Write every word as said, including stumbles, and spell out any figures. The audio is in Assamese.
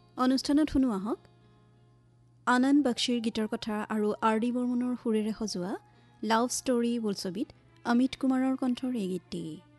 অনুষ্ঠানত শুনো আহক আনন্দ বক্সিৰ গীতৰ কথা আৰু আৰ ডি বৰ্মনৰ সুৰেৰে সজোৱা লাভ ষ্টৰী বোলছবিত অমিত কুমাৰৰ কণ্ঠৰ এই গীতটি।